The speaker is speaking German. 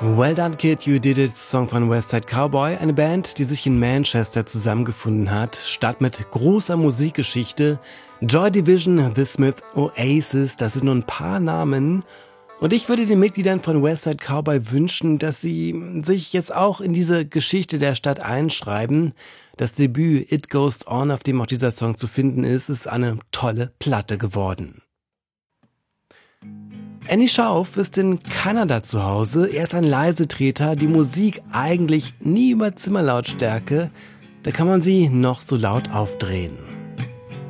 Well Done Kid, You Did It, Song von Westside Cowboy, eine Band, die sich in Manchester zusammengefunden hat, Stadt mit großer Musikgeschichte. Joy Division, The Smith, Oasis, das sind nur ein paar Namen. Und ich würde den Mitgliedern von Westside Cowboy wünschen, dass sie sich jetzt auch in diese Geschichte der Stadt einschreiben. Das Debüt It Goes On, auf dem auch dieser Song zu finden ist eine tolle Platte geworden. Andy Schauf ist in Kanada zu Hause. Er ist ein Leisetreter, die Musik eigentlich nie über Zimmerlautstärke. Da kann man sie noch so laut aufdrehen.